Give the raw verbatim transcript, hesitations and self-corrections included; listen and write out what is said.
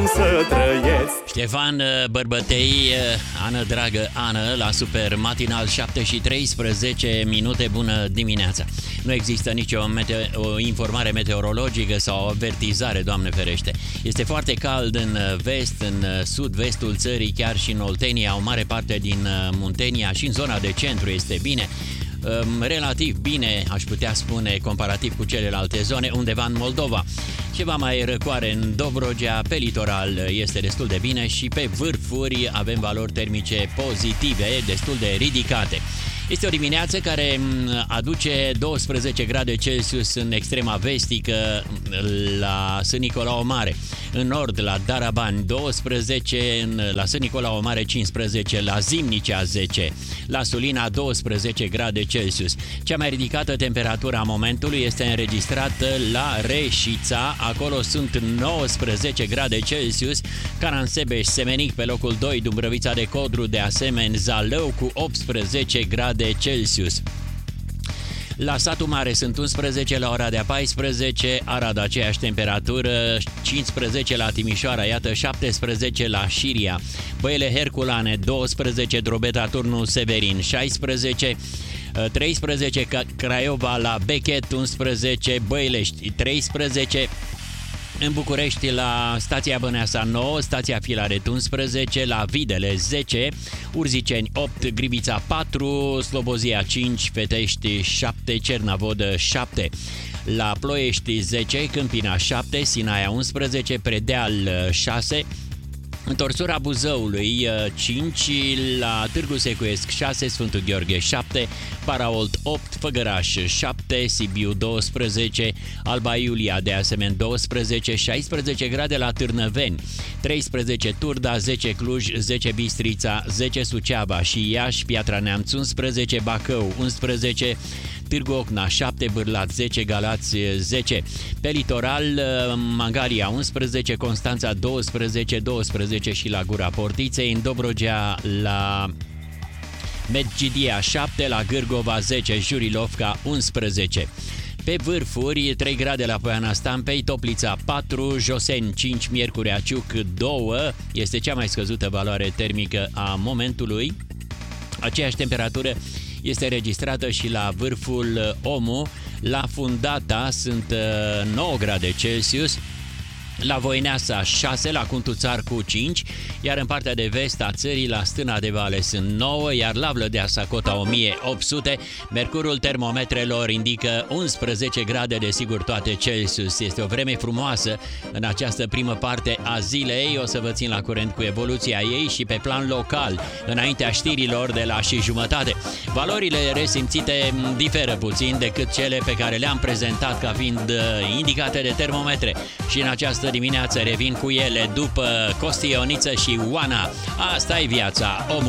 să trăiesc. Ștefan Bărbătei, Ană dragă Ană, la Super Matinal, șapte și treisprezece minute. Bună dimineața. Nu există nicio mete- o informare meteorologică sau o avertizare, Doamne ferește. Este foarte cald în vest, în sud-vestul țării, chiar și în Oltenia, o mare parte din Muntenia, și în zona de centru este bine. Relativ bine, aș putea spune, comparativ cu celelalte zone, undeva în Moldova. Ceva mai răcoare în Dobrogea, pe litoral este destul de bine și pe vârfuri avem valori termice pozitive, destul de ridicate. Este o dimineață care aduce douăsprezece grade Celsius în extrema vestică la Sân Nicolau Mare. În nord, la Darabani, douăsprezece, la Sân Nicolau Mare, cincisprezece, la Zimnicea, zece, la Sulina, douăsprezece grade Celsius. Cea mai ridicată temperatură a momentului este înregistrată la Reșița, acolo sunt nouăsprezece grade Celsius, Caransebeș, Semenic pe locul doi, Dumbrăvița de Codru, de asemenea Zalău cu optsprezece grade Celsius. La Satul Mare sunt unsprezece la ora de paisprezece, Arad aceeași temperatură, cincisprezece la Timișoara, iată șaptesprezece la Șiria, Băile Herculane, douăsprezece, Drobeta Turnul Severin, șaisprezece, treisprezece Craiova la Bechet, unsprezece, Băilești, treisprezece, în București la stația Băneasa nouă, stația Filaret unsprezece, la Videle zece, Urziceni opt, Grivița patru, Slobozia cinci, Fetești șapte, Cernavodă șapte, la Ploiești zece, Câmpina șapte, Sinaia unsprezece, Predeal șase, Întorsura Buzăului cinci, la Târgu Secuiesc șase, Sfântul Gheorghe șapte, Paraolt opt, Făgăraș șapte, Sibiu douăsprezece, Alba Iulia de asemenea douăsprezece, șaisprezece grade la Târnăveni, treisprezece Turda, zece Cluj, zece Bistrița, zece Suceava și Iași, Piatra Neamț unsprezece, Bacău unsprezece, Târgu Ocna șapte, Bârlat zece, Galați zece. Pe litoral, Mangalia unsprezece, Constanța douăsprezece, douăsprezece și la Gura Portiței, în Dobrogea la Medgidia șapte, la Gârgova zece, Jurilovca unsprezece. Pe vârfuri, trei grade la Poiana Stampei, Toplița patru, Joseni cinci, Miercurea Ciuc doi, este cea mai scăzută valoare termică a momentului. Aceeași temperatură este registrată și la vârful Omu, la Fundata sunt nouă grade Celsius, la Voineasa șase, la Cuntuțarcu cinci, iar în partea de vest a țării, la Stâna de Vale sunt nouă, iar la Vlădea Sacota o mie opt sute. Mercurul termometrelor indică unsprezece grade, desigur toate Celsius. Este o vreme frumoasă în această primă parte a zilei. O să vă țin la curent cu evoluția ei și pe plan local, înaintea știrilor de la și jumătate. Valorile resimțite diferă puțin decât cele pe care le-am prezentat ca fiind indicate de termometre și în această dimineață revin cu ele după Costi Ioniță și Oana. Asta e viața omului.